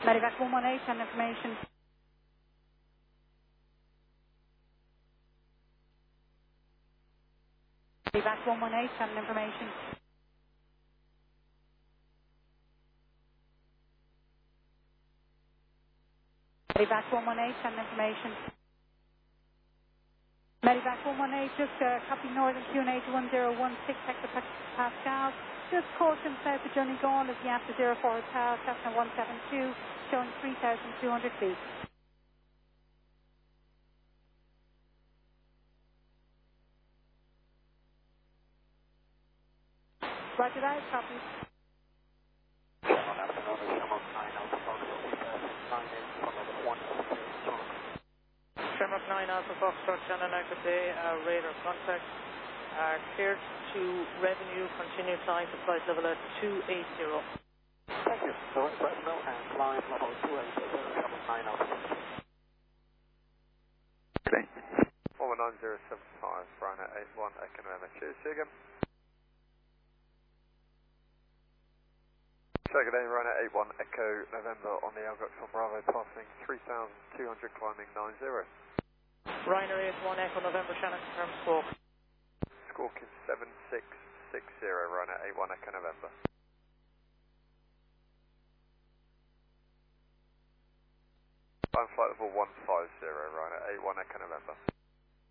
Medivac 118, send information. Medivac 118, send information. Medivac 118, send information. Medivac 118, just copy Northern QNH 1016 hectopascals. Just caution south of Donegal is the after 04 Hotel, Cessna 172, showing 3,200 feet. Roger that, copy. Shamrock 9 Alpha Foxtrot, Shannon out of day, radar contact. Cleared to revenue, continue climb to flight level at 280. Thank you. So it's Breville and climb level 280, Shamrock 9 Alpha. Okay. 19075, Ryanair 81, Echo November. Cheers, see you again. Good day, Ryanair 81, Echo November on the Algoxon Bravo, passing 3,200, climbing 90. Ryanair 81, Echo November, Shannon confirmed squawk. Squawking 7660, Ryanair 81, Echo November. Climb flight level 150, Ryanair 81, Echo November.